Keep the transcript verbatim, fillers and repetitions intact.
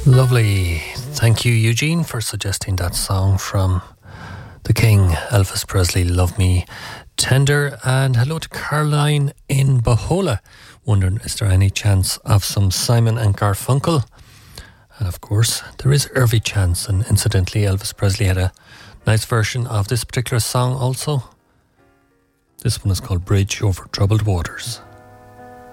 Lovely. Thank you, Eugene, for suggesting that song from the King, Elvis Presley, Love Me Tender. And hello to Caroline in Bohola, wondering is there any chance of some Simon and Garfunkel? And of course, there is every chance. And incidentally, Elvis Presley had a nice version of this particular song also. This one is called Bridge Over Troubled Waters.